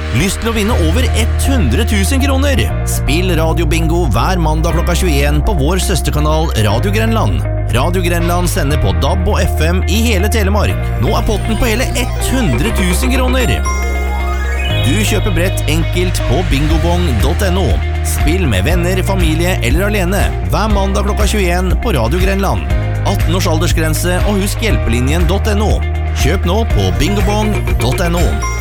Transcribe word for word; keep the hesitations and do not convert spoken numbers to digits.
Lyst til å vinne over hundre tusen kroner? Spill radiobingo hver mandag klokka tjueen på vår søsterkanal Radio Grenland. Radio Grenland sender på D A B og F M i hele Telemark. Nå er potten på hele hundre tusen kroner. Du kjøper brett enkelt på bingobong punktum no. Spill med venner, familie eller alene hver mandag klokka tjueen på Radio Grenland. atten års aldersgrense og husk hjelpelinjen punktum no. Kjøp nå på bingobong punktum no.